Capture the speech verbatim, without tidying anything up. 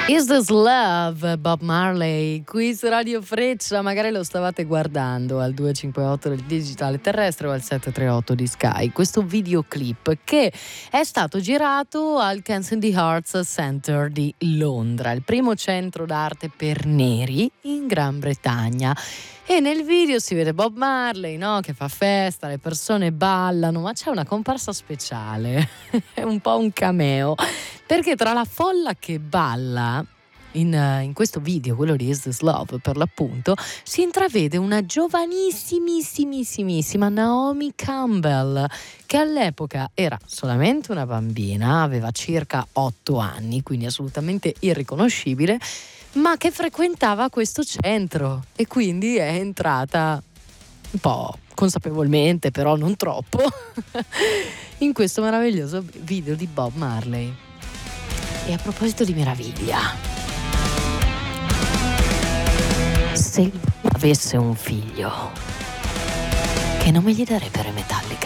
Is This Love, Bob Marley, qui su Radio Freccia, magari lo stavate guardando al due cinque otto del digitale terrestre o al sette tre otto di Sky, questo videoclip che è stato girato al Kensington Arts Center di Londra, il primo centro d'arte per neri in Gran Bretagna. E nel video si vede Bob Marley, no? Che fa festa, le persone ballano, ma c'è una comparsa speciale, è un po' un cameo, perché tra la folla che balla in, in questo video, quello di Is This Love per l'appunto, si intravede una giovanissimissima Naomi Campbell, che all'epoca era solamente una bambina, aveva circa otto anni, quindi assolutamente irriconoscibile, ma che frequentava questo centro e quindi è entrata un po' consapevolmente, però non troppo, in questo meraviglioso video di Bob Marley. E a proposito di meraviglia, se avesse un figlio, che nome gli darebbe Metallica?